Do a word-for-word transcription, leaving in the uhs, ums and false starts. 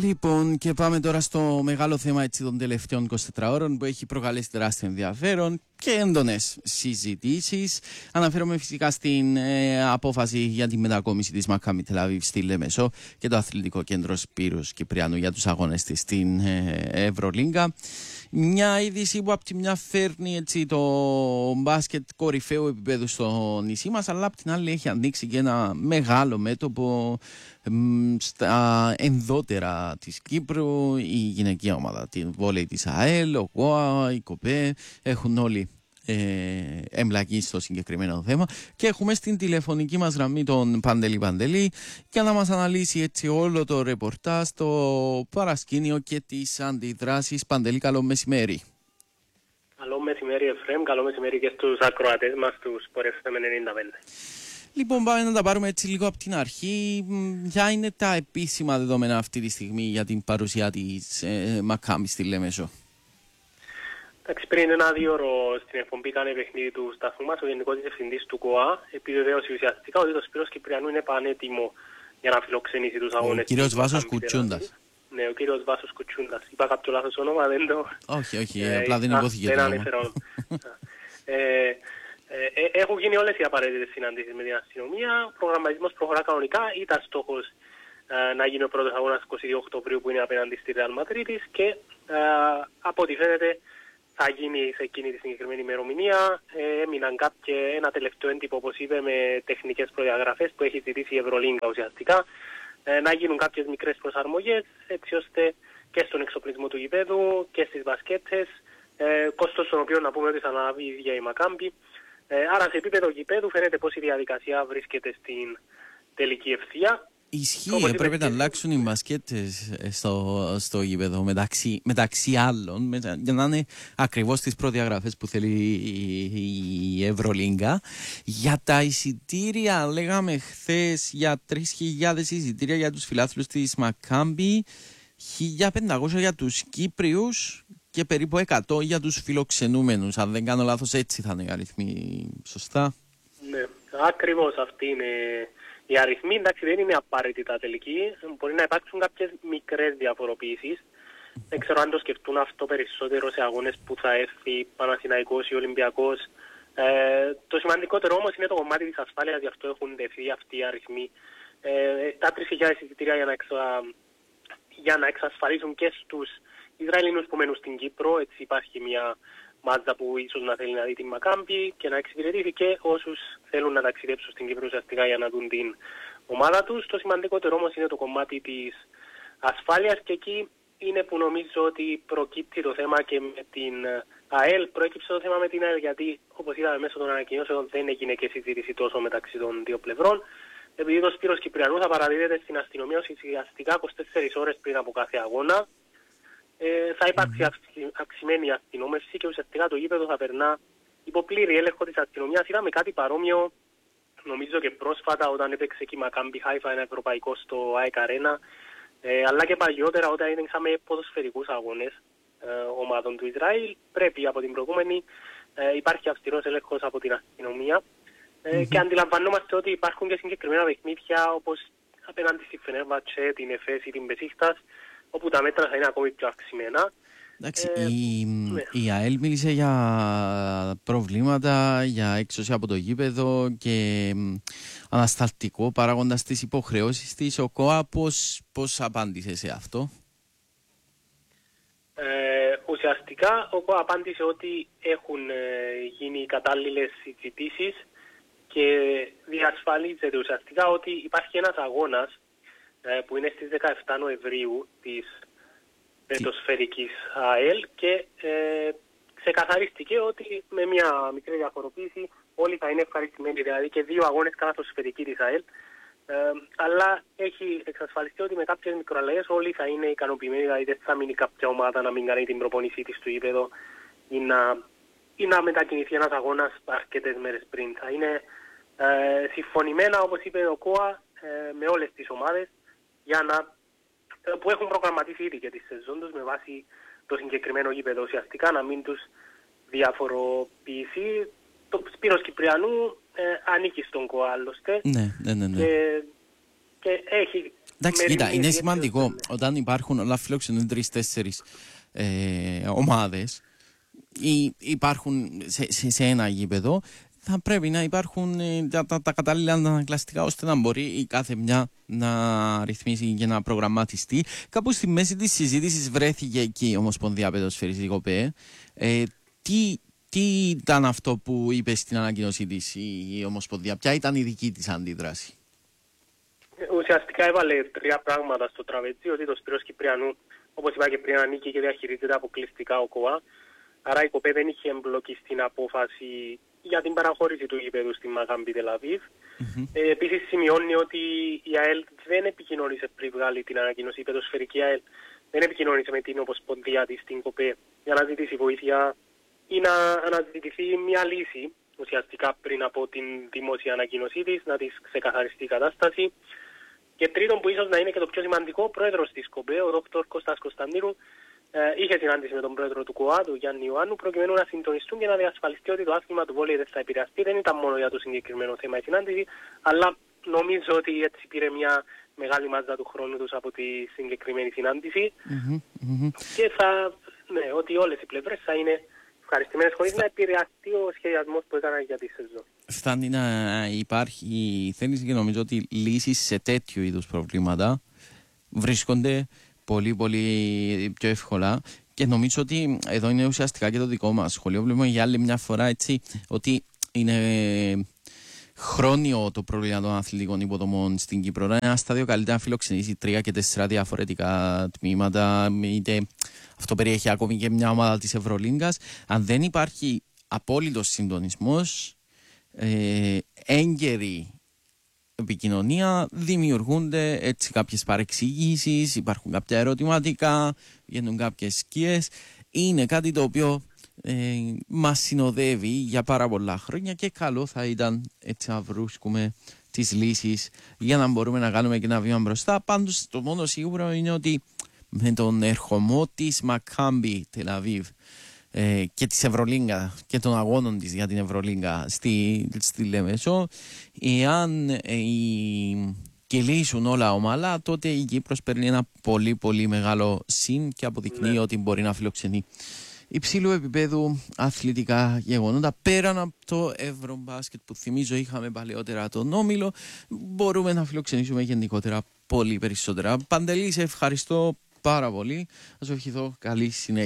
Λοιπόν, και πάμε τώρα στο μεγάλο θέμα έτσι, των τελευταίων είκοσι τεσσάρων ώρων που έχει προκαλέσει τεράστιο ενδιαφέρον και έντονες συζητήσεις. Αναφέρομαι φυσικά στην ε, απόφαση για τη μετακόμιση της Μακάμπι Τελ Αβίβ στη Λέμεσο και το αθλητικό κέντρο Σπύρους Κυπριανού για τους αγώνες της στην ε, Ευρωλίγκα. Μια είδηση που από τη μια φέρνει έτσι, το μπάσκετ κορυφαίου επίπεδου στο νησί μας, αλλά από την άλλη έχει ανοίξει και ένα μεγάλο μέτωπο μ, στα ενδότερα της Κύπρου. Η γυναικεία ομάδα, τη βόλεϊ της ΑΕΛ, ο ΚΟΑ, η ΚΟΠΕ, έχουν όλοι ε, εμπλακεί στο συγκεκριμένο θέμα και έχουμε στην τηλεφωνική μας γραμμή τον Παντελή Παντελή για να μας αναλύσει έτσι όλο το ρεπορτάζ, το παρασκήνιο και τις αντιδράσεις. Παντελή, καλό μεσημέρι. Καλό μεσημέρι Εφραίμ, καλό μεσημέρι και στους ακροατές μας του Sport εφ εμ ενενήντα πέντε. Λοιπόν, πάμε να τα πάρουμε έτσι λίγο από την αρχή. Ποια είναι τα επίσημα δεδομένα αυτή τη στιγμή για την παρουσία της ε, Μακάμπι στη Λέμεσο? Εντάξει, πριν ένα-δύο ώρο στην εκπομπή κάνει παιχνίδι του σταθμού μας, ο Γενικός Διευθυντής του ΚΟΑ επιβεβαίωσε ουσιαστικά ότι το Σπύρος Κυπριανού είναι πανέτοιμο για να φιλοξενήσει τους αγώνες. Ο κύριος Βάσος Κουτσούντας. Ναι, ο κύριος Βάσος Κουτσούντας. Είπα κάποιο λάθος όνομα, δεν το... Όχι, όχι, ε, απλά δεν υπόθηκε δεν το ανέφερα όνομα. ε, ε, ε, έχουν γίνει όλες οι απαραίτητες συναντήσεις με την αστυνομία. Ο προγραμματισμός προχωρά κανονικά. Ήταν στόχος ε, να γίνει ο πρώτος αγώνας είκοσι δύο Οκτωβρίου που είναι απέναντι στη Ρεάλ Μαδρίτης και ε, από ό,τι φαίνεται θα γίνει σε εκείνη τη συγκεκριμένη ημερομηνία. Ε, έμειναν κάποια, ένα τελευταίο έντυπο, όπως είπε, με τεχνικές προδιαγραφές που έχει ζητήσει η Ευρωλίγκα ουσιαστικά. Ε, να γίνουν κάποιες μικρές προσαρμογές, έτσι ώστε και στον εξοπλισμό του γηπέδου και στις μπασκέτες, ε, κόστος των οποίων να πούμε ότι θα αναλάβει η ίδια η Μακάμπι. Ε, άρα σε επίπεδο γηπέδου φαίνεται πως η διαδικασία βρίσκεται στην τελική ευθεία. Ισχύει, έπρεπε να αλλάξουν οι μπασκέτες στο, στο γήπεδο μεταξύ, μεταξύ άλλων μετα, για να είναι ακριβώς τις προδιαγραφές που θέλει η, η Ευρωλίγκα. Για τα εισιτήρια, λέγαμε χθες για τρεις χιλιάδες εισιτήρια για τους φιλάθλους της Μακάμπι, χίλια πεντακόσια για τους Κύπριους και περίπου εκατό για τους φιλοξενούμενους. Αν δεν κάνω λάθος, έτσι θα είναι οι αριθμοί, σωστά? Ναι, ακριβώς αυτή είναι οι αριθμοί. Εντάξει, δεν είναι απαραίτητα τελικοί. Μπορεί να υπάρξουν κάποιες μικρές διαφοροποιήσεις. Δεν ξέρω αν το σκεφτούν αυτό περισσότερο σε αγώνες που θα έρθει Παναθηναϊκός ή Ολυμπιακός. Ε, το σημαντικότερο όμως είναι το κομμάτι της ασφάλειας, γι' αυτό έχουν δεθεί αυτοί οι αριθμοί. Ε, τα τρεις χιλιάδες εισιτήρια για να, εξα... για να εξασφαλίσουν και στους Ισραηλινούς που μένουν στην Κύπρο. Έτσι υπάρχει μια μάτσα που ίσως να θέλει να δει την Μακάμπι και να εξυπηρετήσει και όσους θέλουν να ταξιδέψουν στην Κύπρο ουσιαστικά για να δουν την ομάδα τους. Το σημαντικότερο όμως είναι το κομμάτι της ασφάλειας και εκεί είναι που νομίζω ότι προκύπτει το θέμα και με την ΑΕΛ. Προέκυψε το θέμα με την ΑΕΛ γιατί, όπως είδαμε μέσω των ανακοινώσεων, δεν έγινε και συζήτηση τόσο μεταξύ των δύο πλευρών. Επειδή το Σπύρος Κυπριανού θα παραδίδεται στην αστυνομία ουσιαστικά είκοσι τέσσερις ώρες πριν από κάθε αγώνα. Ε, θα υπάρξει αυξη, αυξημένη αστυνόμευση και ουσιαστικά το γήπεδο θα περνά υπό πλήρη έλεγχο της αστυνομίας. Είδαμε κάτι παρόμοιο νομίζω και πρόσφατα όταν έπαιξε εκεί Μακάμπι Χάιφα ένα ευρωπαϊκό στο ΑΕΚ Αρένα, ε, αλλά και παλιότερα όταν είχαμε ποδοσφαιρικούς αγώνες ε, ομάδων του Ισραήλ. Πρέπει από την προηγούμενη ε, υπάρχει αυστηρός έλεγχος από την αστυνομία ε, mm-hmm. και αντιλαμβανόμαστε ότι υπάρχουν και συγκεκριμένα παιχνίδια όπως απέναντι στη Φενέρμπαχτσε, την Εφές ή την Μπεσίκτας, όπου τα μέτρα θα είναι ακόμη πιο αυξημένα. Εντάξει, ε, η, ναι. η ΑΕΛ μίλησε για προβλήματα, για έξωση από το γήπεδο και ανασταλτικό παράγοντας τις υποχρεώσεις της. Ο ΚΟΑ πώς, πώς απάντησε σε αυτό? Ε, ουσιαστικά ο ΚΟΑ απάντησε ότι έχουν ε, γίνει κατάλληλες συζητήσεις και διασφαλίζεται ουσιαστικά ότι υπάρχει ένας αγώνας που είναι στις δεκαεφτά Νοεμβρίου της πετοσφαιρικής ΑΕΛ και ε, ξεκαθαρίστηκε ότι με μια μικρή διαφοροποίηση όλοι θα είναι ευχαριστημένοι, δηλαδή και δύο αγώνες καθοσφαιρικοί της ΑΕΛ, ε, αλλά έχει εξασφαλιστεί ότι με κάποιες μικροαλλαγές όλοι θα είναι ικανοποιημένοι, δηλαδή δεν θα μείνει κάποια ομάδα να μην κάνει την προπονησή της στο γήπεδο ή να, ή να μετακινηθεί ένας αγώνας αρκετές μέρες πριν. Θα είναι ε, συμφωνημένα, όπως είπε ο ΚΟΑ, ε, με όλες τις ομάδες για να, που έχουν προγραμματίσει ήδη και τη σεζόν τους με βάση το συγκεκριμένο γήπεδο, ουσιαστικά να μην τους διαφοροποιηθεί. Το Σπύρος Κυπριανού ε, ανήκει στον ΚΟΑ άλλωστε ναι, ναι, ναι, ναι. Και, και έχει Εντάξει, κοίτα, είναι σημαντικό όταν υπάρχουν όλα φιλοξενούν τρεις-τέσσερις ε, ομάδες ή υπάρχουν σε, σε, σε ένα γήπεδο, θα πρέπει να υπάρχουν ε, τα, τα, τα κατάλληλα ανακλαστικά ώστε να μπορεί η κάθε μια να ρυθμίσει και να προγραμματιστεί. Κάπου στη μέση της συζήτησης βρέθηκε εκεί η Ομοσπονδία Ποδοσφαίρης ΠΕ. Ε, τι, τι ήταν αυτό που είπε στην ανακοίνωσή της η, η Ομοσπονδία, ποια ήταν η δική της αντίδραση? Ουσιαστικά έβαλε τρία πράγματα στο τραπέζι, ότι το Σπύρος Κυπριανού, όπως είπα και πριν, ανήκει και διαχειρίζεται αποκλειστικά ο ΚΟΑ. Άρα η ΚΟΠΕ δεν είχε εμπλοκή στην απόφαση για την παραχώρηση του γηπέδου στη Μακάμπι Τελαβίβ. Mm-hmm. Ε, επίσης σημειώνει ότι η ΑΕΛ δεν επικοινωνήσε πριν βγάλει την ανακοίνωση, η ποδοσφαιρική ΑΕΛ δεν επικοινωνήσε με την Ομοσπονδία της στην ΚΟΠΕ για να ζητήσει βοήθεια ή να αναζητηθεί μια λύση ουσιαστικά πριν από την δημόσια ανακοίνωσή της, να της ξεκαθαριστεί η κατάσταση. Και τρίτον, που ίσως να είναι και το πιο σημαντικό, ο πρόεδρος της ΚΟΠΕ, ο Δ. Κώστας Κωνσταντίνου, ε, είχε συνάντηση με τον πρόεδρο του ΚΟΑ, του Γιάννη Ιωάννου, προκειμένου να συντονιστούν και να διασφαλιστεί ότι το άθλημα του βόλεϊ δεν θα επηρεαστεί. Δεν ήταν μόνο για το συγκεκριμένο θέμα η συνάντηση, αλλά νομίζω ότι έτσι πήρε μια μεγάλη μάζα του χρόνου τους από τη συγκεκριμένη συνάντηση. Mm-hmm, mm-hmm. Και θα, ναι, ότι όλες οι πλευρές θα είναι ευχαριστημένες χωρίς Φτα... να επηρεαστεί ο σχεδιασμός που έκανα για τη σεζόν. Φτάνει να υπάρχει θέληση και νομίζω ότι λύσεις σε τέτοιου είδους προβλήματα βρίσκονται πολύ πολύ πιο εύκολα και νομίζω ότι εδώ είναι ουσιαστικά και το δικό μας σχολείο. Βλέπουμε για άλλη μια φορά έτσι ότι είναι χρόνιο το πρόβλημα των αθλητικών υποδομών στην Κύπρο. Είναι ένα στάδιο καλύτερα να φιλοξενήσει τρία και τέσσερα διαφορετικά τμήματα, είτε αυτό περιέχει ακόμη και μια ομάδα της Ευρωλίγκας. Αν δεν υπάρχει απόλυτος συντονισμός, ε, έγκαιρη επικοινωνία, δημιουργούνται έτσι κάποιες παρεξηγήσεις, υπάρχουν κάποια ερωτηματικά, βγαίνουν κάποιες σκιές. Είναι κάτι το οποίο ε, μας συνοδεύει για πάρα πολλά χρόνια και καλό θα ήταν έτσι να βρίσκουμε τις λύσεις για να μπορούμε να κάνουμε και ένα βήμα μπροστά. Πάντως το μόνο σίγουρο είναι ότι με τον ερχομό της Μακάμπι Τελαβίβ ε, και της Ευρωλίγκα και των αγώνων της για την Ευρωλίγκα στη, στη Λεμεσό, εάν ε, η, κυλήσουν όλα ομαλά, τότε η Κύπρος παίρνει ένα πολύ πολύ μεγάλο συν και αποδεικνύει ναι. ότι μπορεί να φιλοξενεί υψηλού επίπεδου αθλητικά γεγονότα. Πέραν από το Ευρωμπάσκετ που θυμίζω είχαμε παλαιότερα τον Όμιλο, μπορούμε να φιλοξενήσουμε γενικότερα πολύ περισσότερα. Παντελή, σε ευχαριστώ πάρα πολύ. Θα σου ευχηθώ καλή συνέχεια.